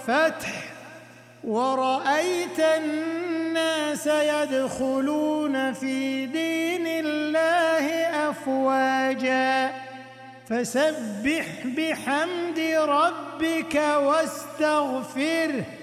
وَالْفَتْحِ وَرَأَيْتَ النَّاسَ يَدْخُلُونَ فِي دِينِ اللَّهِ أَفْوَاجًا فَسَبِّحْ بِحَمْدِ رَبِّكَ وَاسْتَغْفِرْهُ